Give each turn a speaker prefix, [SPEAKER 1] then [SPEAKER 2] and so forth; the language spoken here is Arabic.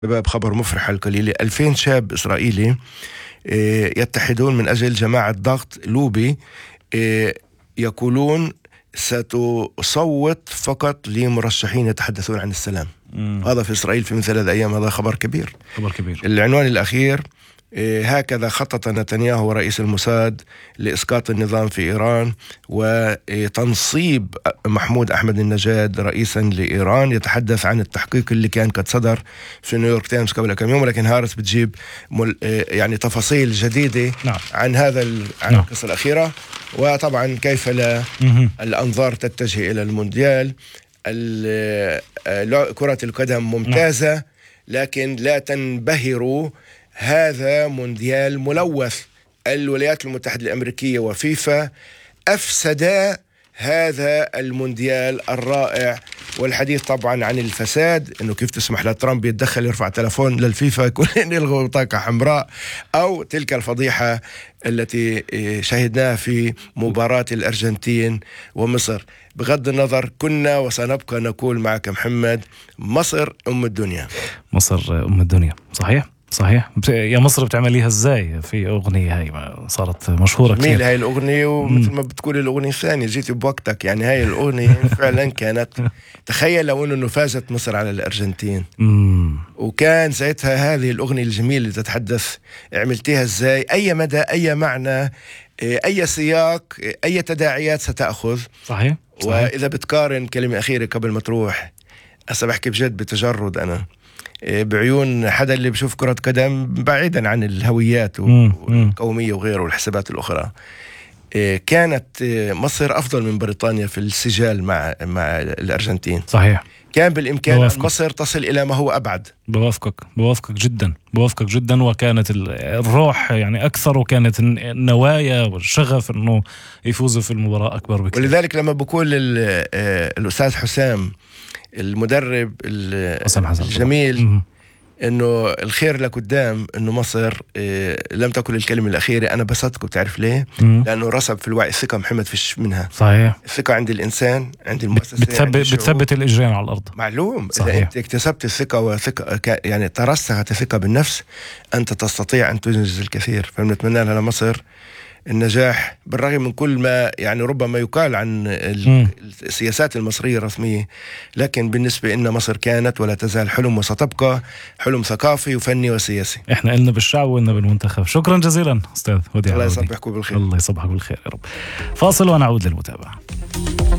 [SPEAKER 1] شباب خبر مفرح القليل. 2000 شاب إسرائيلي يتحدون من أجل جماعة ضغط لوبي، يقولون ستصوت فقط لمرشحين يتحدثون عن السلام. هذا في إسرائيل في مثل هذه الأيام، هذا خبر كبير. العنوان الأخير: هكذا خطط نتنياهو ورئيس الموساد لإسقاط النظام في إيران وتنصيب محمود أحمد النجاد رئيسا لإيران. يتحدث عن التحقيق اللي كان قد صدر في نيويورك تايمز قبل كم يوم، لكن هارس بتجيب يعني تفاصيل جديدة عن عن القصة الأخيرة. وطبعا كيف لا الأنظار تتجه إلى المونديال. كرة القدم ممتازة، لكن لا تنبهروا، هذا مونديال ملوث. الولايات المتحدة الأمريكية وفيفا أفسدا هذا المونديال الرائع. والحديث طبعا عن الفساد، انه كيف تسمح لترامب يتدخل يرفع تلفون للفيفا يقول نلغوا بطاقة حمراء، او تلك الفضيحة التي شاهدناها في مباراة الأرجنتين ومصر. بغض النظر، كنا وسنبقى نقول معك محمد: مصر أم الدنيا.
[SPEAKER 2] مصر أم الدنيا، صحيح. يا مصر بتعمليها ازاي؟ في أغنية هاي صارت مشهورة كثير.
[SPEAKER 1] جميل هاي الأغنية، ومثل ما بتقول الأغنية الثانية جيتي بوقتك. يعني هاي الأغنية فعلا كانت، تخيل لو أنه فازت مصر على الأرجنتين وكان ساعتها هذه الأغنية الجميلة اللي تتحدث عملتيها ازاي، أي مدى، أي معنى، أي سياق، أي تداعيات ستأخذ.
[SPEAKER 2] صحيح.
[SPEAKER 1] وإذا بتقارن، كلمة أخيرة قبل ما تروح، أصلا بحكي بجد بتجرد أنا، بعيون حدا اللي بشوف كرة قدم بعيدا عن الهويات والقومية وغيره والحسابات الأخرى، كانت مصر أفضل من بريطانيا في السجال مع الأرجنتين.
[SPEAKER 2] صحيح.
[SPEAKER 1] كان بالإمكان أن مصر تصل إلى ما هو أبعد.
[SPEAKER 2] بوافقك جدا. وكانت الروح يعني أكثر، وكانت النوايا والشغف أنه يفوزوا في المباراة أكبر بكثير.
[SPEAKER 1] ولذلك لما بقول الأستاذ حسام المدرب الجميل انه الخير لقدام، انه مصر لم تكن الكلمة الأخيرة، انا بصدقه. بتعرف ليه؟ لانه رسب في الوعي الثقة محمد فيش منها.
[SPEAKER 2] صحيح.
[SPEAKER 1] الثقة عند الانسان، عند المؤسسة،
[SPEAKER 2] بتثبت الاجرين على الارض.
[SPEAKER 1] معلوم.
[SPEAKER 2] صحيح.
[SPEAKER 1] اذا انت اكتسبت الثقة وثقة يعني ترسخت الثقة بالنفس، انت تستطيع ان تنجز الكثير. فبنتمنى لها لمصر النجاح، بالرغم من كل ما يعني ربما يقال عن السياسات المصرية الرسمية، لكن بالنسبة إن مصر كانت ولا تزال حلم، وستبقى حلم ثقافي وفني وسياسي.
[SPEAKER 2] إحنا قلنا بالشعب وقلنا بالمنتخب. شكرا جزيلا أستاذ وديع.
[SPEAKER 1] الله يصبحكم بالخير.
[SPEAKER 2] الله يصبحك بالخير يا رب. فاصل ونعود للمتابعة.